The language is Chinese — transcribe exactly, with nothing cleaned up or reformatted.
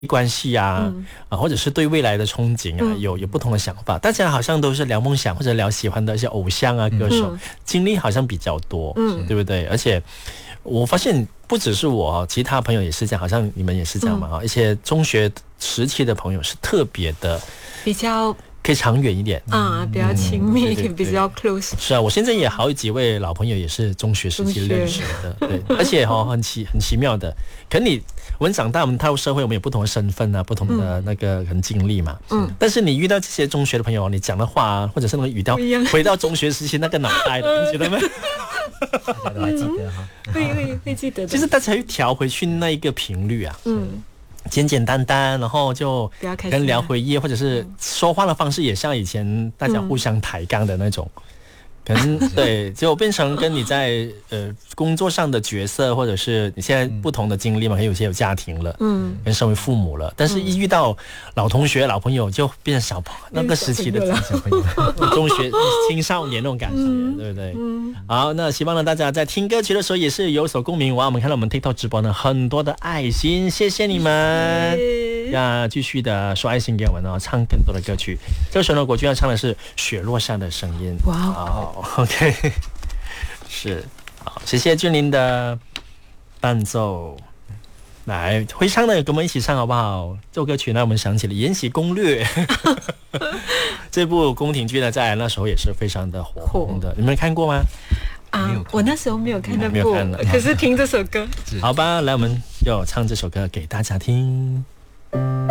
关系啊，嗯、啊，或者是对未来的憧憬啊，嗯、有有不同的想法。大家好像都是聊梦想或者聊喜欢的一些偶像啊、歌手，嗯、经历好像比较多，嗯，对不对？而且我发现不只是我，其他朋友也是这样，好像你们也是这样嘛，嗯、一些中学时期的朋友是特别的比较。 可以长远一点啊，比较亲密，嗯、对对对比较 close。 是啊，我现在也好几位老朋友也是中学时期认识的，对，而且哈、哦、很奇很奇妙的。可能你我们长大，我们踏入社会，我们有不同的身份啊，不同的那个很经历嘛。嗯。但是你遇到这些中学的朋友，你讲的话啊，或者是那个语调，回到中学时期那个脑袋的，你觉得吗？ 大家都还记得哈， 会会会记得的。 其实大家会调回去那一个频率啊。嗯。简简单单，然后就跟聊回忆，或者是说话的方式也像以前大家互相抬杠的那种，嗯、可能对，就变成跟你在呃工作上的角色，或者是你现在不同的经历嘛，可能有些有家庭了，嗯，跟身为父母了，但是一遇到老同学、老朋友，就变成小朋友那个时期的小朋友，中学青少年那种感觉，嗯、对不对？嗯，好，那希望呢大家在听歌曲的时候也是有所共鸣。哇，我们看到我们 TikTok 直播呢，很多的爱心，谢谢你们。要继续的说爱心给我们哦，唱更多的歌曲。这个时候呢，国军要唱的是《雪落下的声音》。 哇， 好 ，OK， 是，好，谢谢俊霖的伴奏。来，会唱的跟我们一起唱好不好？这首歌曲呢，我们想起了《延禧攻略》这部宫廷剧呢，在那时候也是非常的火红的。你们看过吗？ 啊，我那时候没有看到过，可是听这首歌。 好吧，来，我们就唱这首歌给大家听。